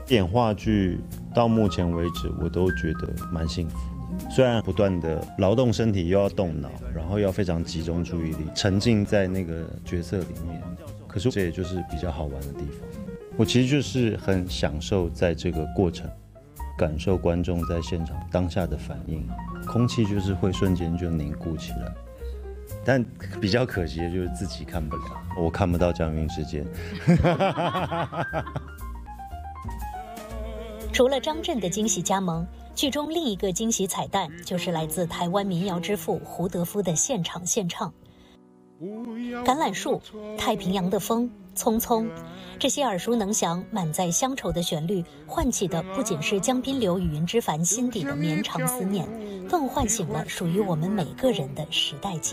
演话剧到目前为止，我都觉得蛮幸福的。虽然不断的劳动身体，又要动脑，然后要非常集中注意力，沉浸在那个角色里面，可是这也就是比较好玩的地方。我其实就是很享受在这个过程，感受观众在现场当下的反应，空气就是会瞬间就凝固起来。但比较可惜的就是自己看不了，我看不到江云之间。 除了张震的惊喜加盟，剧中另一个惊喜彩蛋就是来自台湾民谣之父胡德夫的现场献唱。橄榄树、太平洋的风、匆匆，这些耳熟能详、满载乡愁的旋律，唤起的不仅是江滨柳与云之凡心底的绵长思念，更唤醒了属于我们每个人的时代记忆。